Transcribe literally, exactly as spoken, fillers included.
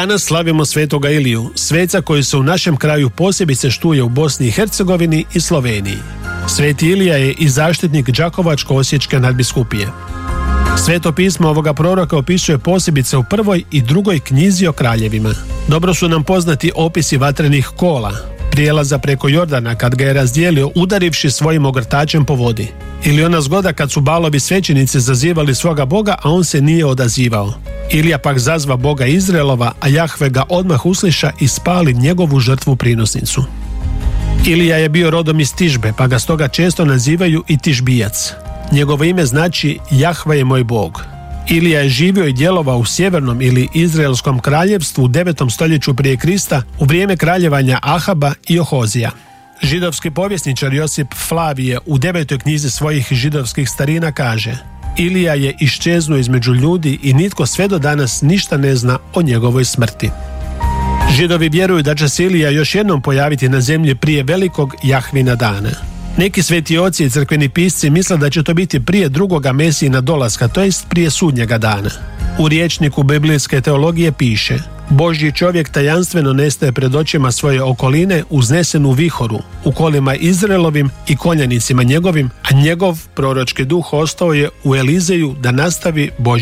Danas slavimo svetoga Iliju, sveca koji se u našem kraju posebice štuje u Bosni i Hercegovini i Sloveniji. Sveti Ilija je i zaštitnik Đakovačko-osječke nadbiskupije. Sveto pismo ovoga proroka opisuje posebice u prvoj i drugoj knjizi o kraljevima. Dobro su nam poznati opisi vatrenih kola, prijelaza preko Jordana kad ga je razdijelio udarivši svojim ogrtačem po vodi. Ili ona zgoda kad su Balovi svećenici zazivali svoga Boga, a on se nije odazivao. Ilija pak zazva Boga Izraelova, a Jahve ga odmah usliša i spali njegovu žrtvu prinosnicu. Ilija je bio rodom iz Tižbe, pa ga stoga često nazivaju i Tižbijac. Njegovo ime znači Jahve je moj Bog. Ilija je živio i djelovao u sjevernom ili Izraelskom kraljevstvu u devetom stoljeću prije Krista u vrijeme kraljevanja Ahaba i Ohozija. Židovski povjesničar Josip Flavije u devetoj knjizi svojih židovskih starina kaže: Ilija je iščeznuo između ljudi i nitko sve do danas ništa ne zna o njegovoj smrti. Židovi vjeruju da će se Ilija još jednom pojaviti na zemlji prije velikog Jahvina dana. Neki sveti oci i crkveni pisci misle da će to biti prije drugoga Mesijina dolaska, to jest prije sudnjega dana. U rječniku biblijske teologije piše: Božji čovjek tajanstveno nestaje pred očima svoje okoline uznesen u vihoru, u kolima Izraelovim i konjanicima njegovim, a njegov proročki duh ostao je u Elizeju da nastavi Božji